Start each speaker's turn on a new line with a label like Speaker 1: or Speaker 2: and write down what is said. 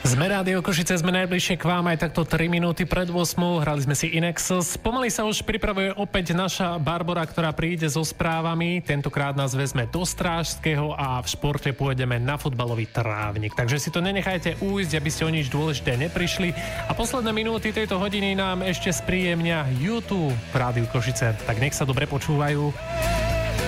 Speaker 1: Sme Rádio Košice, sme najbližšie k vám aj takto 3 minúty pred 8. Hrali sme si Inexus. Pomaly sa už pripravuje opäť naša Barbora, ktorá príde so správami. Tentokrát nás vezme do Strážského a v športe pôjdeme na futbalový trávnik. Takže si to nenechajte ujsť, aby ste o nič dôležité neprišli. A posledné minúty tejto hodiny nám ešte spríjemnia YouTube v Rádiu Košice. Tak nech sa dobre počúvajú.